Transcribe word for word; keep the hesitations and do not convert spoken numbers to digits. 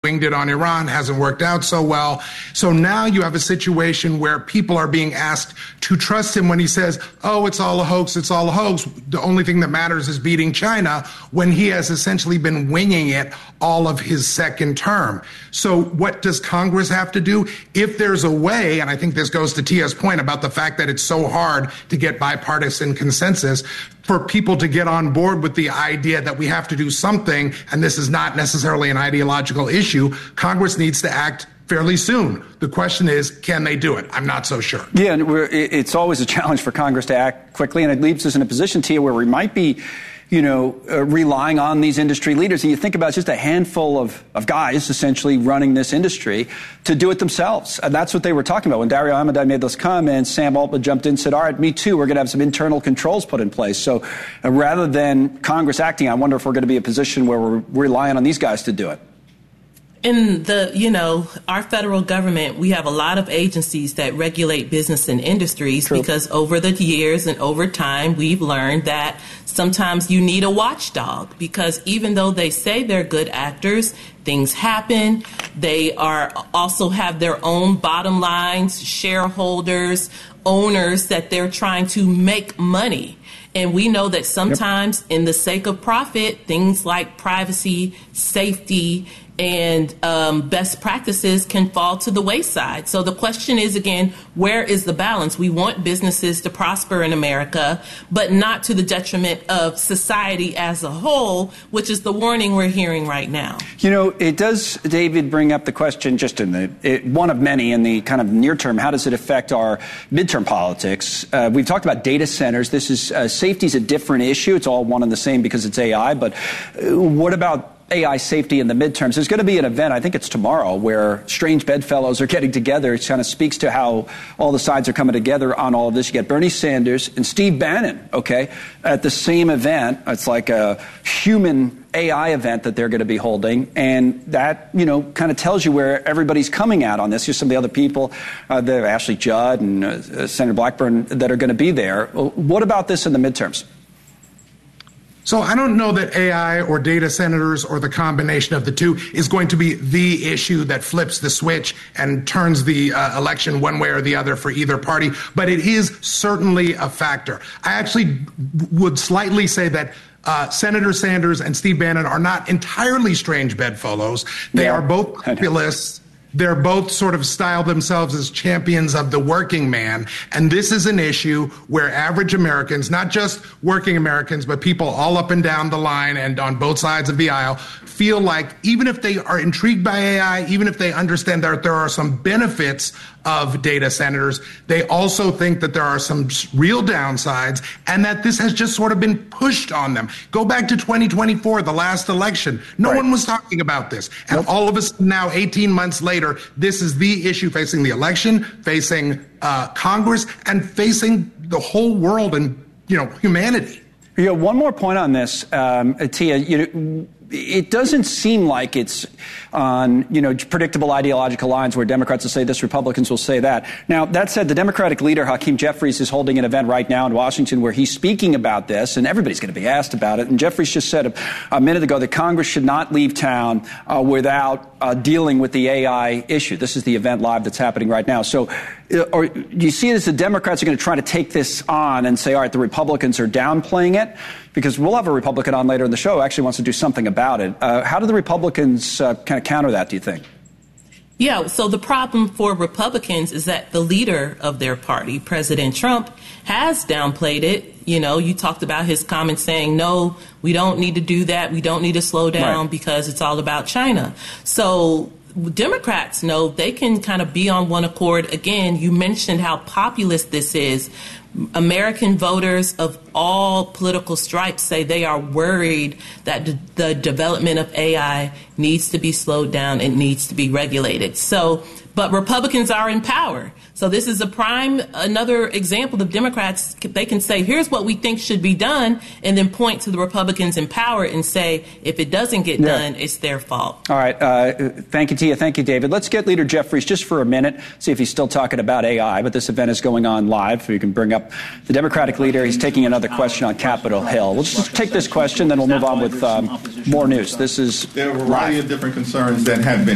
winged it on Iran, hasn't worked out so well. So now you have a situation where people are being asked to trust him when he says, oh, it's all a hoax, it's all a hoax. The only thing that matters is beating China, when he has essentially been winging it all of his second term. So what does Congress have to do? If there's a way, and I think this goes to Tia's point about the fact that it's so hard to get bipartisan consensus, for people to get on board with the idea that we have to do something, and this is not necessarily an ideological issue, Congress needs to act fairly soon. The question is, can they do it? I'm not so sure. Yeah, and we're, it's always a challenge for Congress to act quickly, and it leaves us in a position, Tia, where we might be, you know, uh, relying on these industry leaders. And you think about it's just a handful of, of guys essentially running this industry to do it themselves. And that's what they were talking about. When Dario Amodei made those comments, Sam Altman jumped in and said, all right, me too, we're going to have some internal controls put in place. So uh, rather than Congress acting, I wonder if we're going to be in a position where we're relying on these guys to do it. In the, you know, our federal government, we have a lot of agencies that regulate business and industries. True. Because over the years and over time, we've learned that sometimes you need a watchdog, because even though they say they're good actors, things happen. They are also have their own bottom lines, shareholders, owners that they're trying to make money. And we know that sometimes yep. in the sake of profit, things like privacy, safety, and um, best practices can fall to the wayside. So the question is, again, where is the balance? We want businesses to prosper in America, but not to the detriment of society as a whole, which is the warning we're hearing right now. You know, it does, David, bring up the question, just in the it, one of many in the kind of near term, how does it affect our midterm politics? Uh, we've talked about data centers. This is uh, safety is a different issue. It's all one and the same because it's A I. But uh, what about A I safety in the midterms? There's going to be an event, I think it's tomorrow, where strange bedfellows are getting together. It kind of speaks to how all the sides are coming together on all of this. You get Bernie Sanders and Steve Bannon, okay, at the same event. It's like a human A I event that they're going to be holding. And that, you know, kind of tells you where everybody's coming at on this. Here's some of the other people, uh, the Ashley Judd and uh, Senator Blackburn, that are going to be there. What about this in the midterms? So I don't know that A I or data centers or the combination of the two is going to be the issue that flips the switch and turns the uh, election one way or the other for either party, but it is certainly a factor. I actually would slightly say that uh, Senator Sanders and Steve Bannon are not entirely strange bedfellows. They yeah. are both populists. They're both sort of style themselves as champions of the working man. And this is an issue where average Americans, not just working Americans, but people all up and down the line and on both sides of the aisle, feel like even if they are intrigued by A I, even if they understand that there are some benefits of data centers, they also think that there are some real downsides and that this has just sort of been pushed on them. Go back to twenty twenty-four, the last election. No right. one was talking about this. And nope. all of us now, eighteen months later, this is the issue facing the election, facing uh, Congress, and facing the whole world and, you know, humanity. You know, one more point on this, um, Tia. You know, it doesn't seem like it's on, you know, predictable ideological lines where Democrats will say this, Republicans will say that. Now, that said, the Democratic leader, Hakeem Jeffries, is holding an event right now in Washington where he's speaking about this, and everybody's going to be asked about it. And Jeffries just said a, a minute ago that Congress should not leave town uh, without uh, dealing with the A I issue. This is the event live that's happening right now. So, uh, or do you see it as the Democrats are going to try to take this on and say, all right, the Republicans are downplaying it? Because we'll have a Republican on later in the show who actually wants to do something about it. Uh, how do the Republicans uh, kind of counter that, do you think? Yeah, so the problem for Republicans is that the leader of their party, President Trump, has downplayed it. You know, you talked about his comments saying, no, we don't need to do that. We don't need to slow down right. because it's all about China. So Democrats know they can kind of be on one accord. Again, you mentioned how populist this is. American voters of all political stripes say they are worried that d- the development of A I needs to be slowed down and needs to be regulated. So, but Republicans are in power. So this is a prime, another example of Democrats. They can say, here's what we think should be done, and then point to the Republicans in power and say, if it doesn't get yeah. done, it's their fault. All right. Uh, thank you, Tia. Thank you, David. Let's get Leader Jeffries just for a minute, see if he's still talking about A I. But this event is going on live. You can bring up the Democratic leader. He's taking another question on Capitol Hill. We'll just take this question, then we'll move on with um, more news. This is There are a variety live. of different concerns that have been